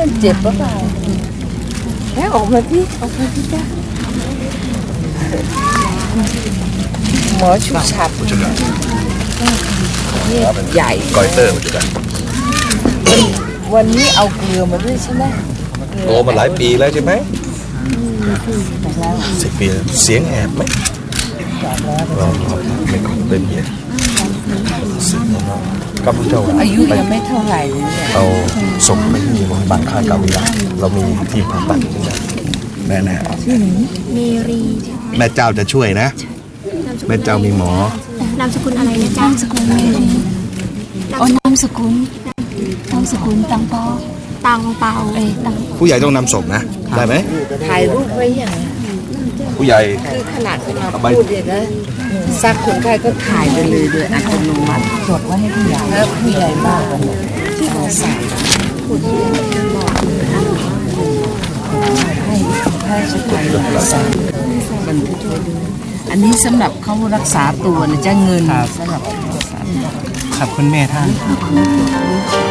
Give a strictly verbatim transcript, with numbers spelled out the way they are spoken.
มันเจ็บปะเปล่าแล้วออกมาพี่ออกมาพี่จ้าหมอชุบฉับนี่ใหญ่กอยเตอร์มันจะกันวันนี้เอาเกลือมาด้วยใช่ไหมโตมาหลายปีแล้วใช่ไหมสิบปีเสียงแอบไหมเราไม่คงเป็นเยอะกับผู้เจ้าอายุยังไม่เท่าไหร่เลยเนี่ยเอาส่งไปที่โรงพยาบาลค่ายกาวิลาเรามีทีมผ่าตัดแน่แน่มีรีแม่เจ้าจะช่วยนะแม่เจ้ามีหมอนามสกุลอะไรนะจ๊ะนามสกุลเมรีอ๋อนามสกุลนามสกุลตังเปาตังเปาเอ้ตังผู้ใหญ่ต้องนำศพนะได้ไหมถ่ายรูปไว้อย่างผู้ใหญ่คือขนาดที่มาพูดเนี่ยนะซักคนไข้ก็ถ่ายไปเลยโดยอัตโนมัติจดไว้ให้ผู้ใหญ่แล้วผู้ใหญ่มากเลยเอาใส่ให้แพทย์ช่วยรักษาบันทึกไว้ด้วยอันนี้สำหรับเขารักษาตัวนะจะเงินสำหรับรักษาขอบคุณแม่ท่าน